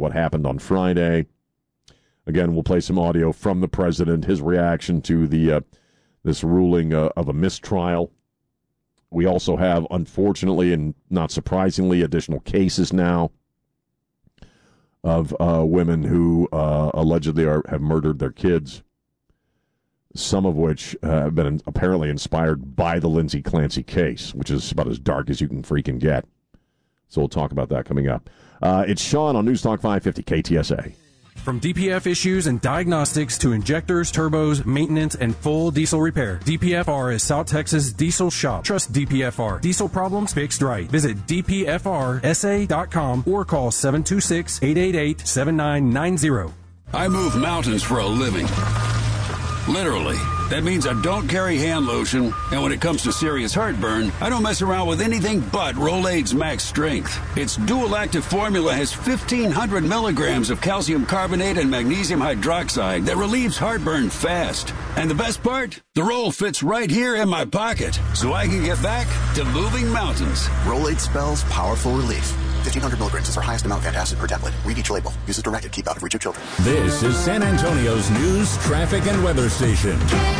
what happened on Friday. Again, we'll play some audio from the president, his reaction to this ruling of a mistrial. We also have, unfortunately and not surprisingly, additional cases now of women who allegedly have murdered their kids, some of which have been apparently inspired by the Lindsay Clancy case, which is about as dark as you can freaking get. So we'll talk about that coming up. It's Sean on News Talk 550 KTSA. From DPF issues and diagnostics to injectors, turbos, maintenance, and full diesel repair, DPFR is South Texas Diesel Shop. Trust DPFR. Diesel problems fixed right. Visit DPFRSA.com or call 726-888-7990. I move mountains for a living. Literally. That means I don't carry hand lotion, and when it comes to serious heartburn, I don't mess around with anything but Rolaids Max Strength. Its dual-active formula has 1,500 milligrams of calcium carbonate and magnesium hydroxide that relieves heartburn fast. And the best part? The roll fits right here in my pocket, so I can get back to moving mountains. Rolaids spells powerful relief. 1,500 milligrams is our highest amount of antacid per tablet. Read each label. Use as directed. Keep out of reach of children. This is San Antonio's news, traffic, and weather station.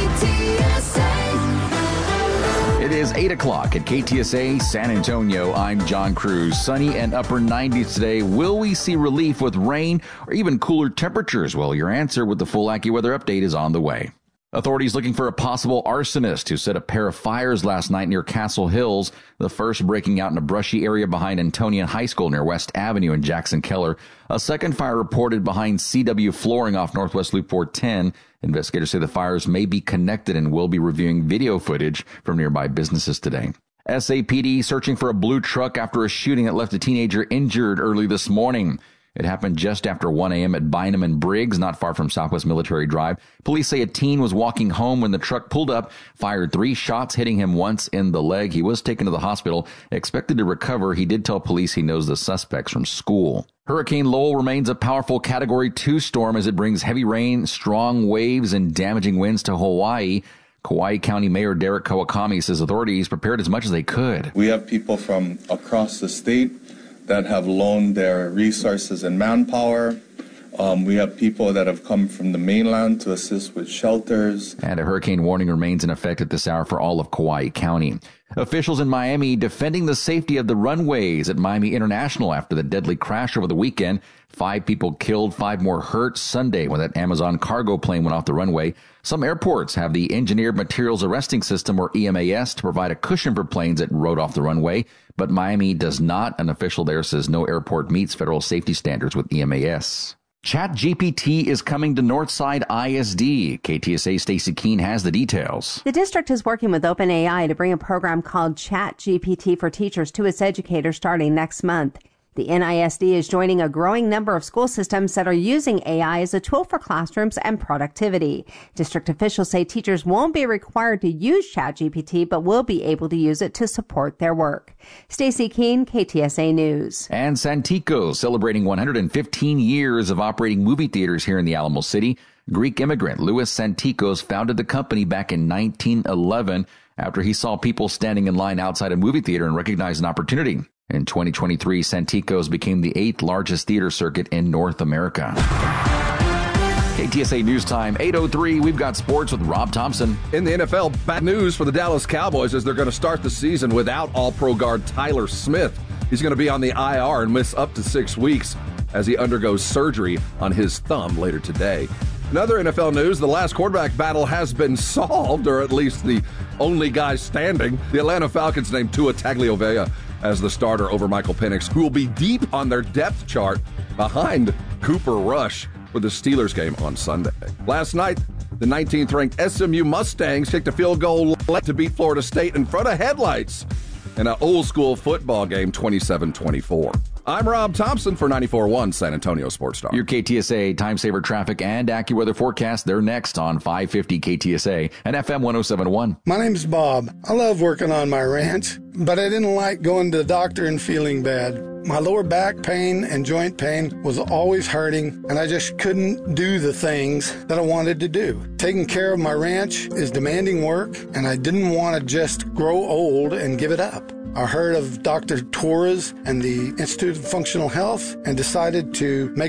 KTSA. It is 8 o'clock at KTSA San Antonio. I'm John Cruz. Sunny and upper 90s today. Will we see relief with rain or even cooler temperatures? Well, your answer with the full AccuWeather update is on the way. Authorities looking for a possible arsonist who set a pair of fires last night near Castle Hills, the first breaking out in a brushy area behind Antonian High School near West Avenue in Jackson Keller. A second fire reported behind CW Flooring off Northwest Loop 410. Investigators say the fires may be connected and will be reviewing video footage from nearby businesses today. SAPD searching for a blue truck after a shooting that left a teenager injured early this morning. It happened just after 1 a.m. at Bynum and Briggs, not far from Southwest Military Drive. Police say a teen was walking home when the truck pulled up, fired 3 shots, hitting him once in the leg. He was taken to the hospital, expected to recover. He did tell police he knows the suspects from school. Hurricane Lowell remains a powerful Category 2 storm as it brings heavy rain, strong waves, and damaging winds to Hawaii. Kauai County Mayor Derek Kawakami says authorities prepared as much as they could. We have people from across the state that have loaned their resources and manpower. We have people that have come from the mainland to assist with shelters. And a hurricane warning remains in effect at this hour for all of Kauai County. Officials in Miami defending the safety of the runways at Miami International after the deadly crash over the weekend. 5 people killed, 5 more hurt Sunday when that Amazon cargo plane went off the runway. Some airports have the Engineered Materials Arresting System, or EMAS, to provide a cushion for planes that rode off the runway. But Miami does not. An official there says no airport meets federal safety standards with EMAS. ChatGPT is coming to Northside ISD. KTSA Stacey Keene has the details. The district is working with OpenAI to bring a program called ChatGPT for Teachers to its educators starting next month. The NISD is joining a growing number of school systems that are using AI as a tool for classrooms and productivity. District officials say teachers won't be required to use ChatGPT, but will be able to use it to support their work. Stacey Keene, KTSA News. And Santikos celebrating 115 years of operating movie theaters here in the Alamo City. Greek immigrant Louis Santikos founded the company back in 1911 after he saw people standing in line outside a movie theater and recognized an opportunity. In 2023, Santikos became the 8th largest theater circuit in North America. KTSA News Time, 8:03. We've got sports with Rob Thompson. In the NFL, bad news for the Dallas Cowboys as they're going to start the season without All-Pro guard Tyler Smith. He's going to be on the IR and miss up to 6 weeks as he undergoes surgery on his thumb later today. In other NFL news, the last quarterback battle has been solved, or at least the only guy standing. The Atlanta Falcons named Tua Tagovailoa as the starter over Michael Penix, who will be deep on their depth chart behind Cooper Rush for the Steelers game on Sunday. Last night, the 19th-ranked SMU Mustangs kicked a field goal left to beat Florida State in front of headlights in an old-school football game, 27-24. I'm Rob Thompson for 94.1 San Antonio Sports Star. Your KTSA time-saver traffic and AccuWeather forecast, they're next on 550 KTSA and FM 107.1. My name's Bob. I love working on my ranch, but I didn't like going to the doctor and feeling bad. My lower back pain and joint pain was always hurting, and I just couldn't do the things that I wanted to do. Taking care of my ranch is demanding work, and I didn't want to just grow old and give it up. I heard of Dr. Torres and the Institute of Functional Health and decided to make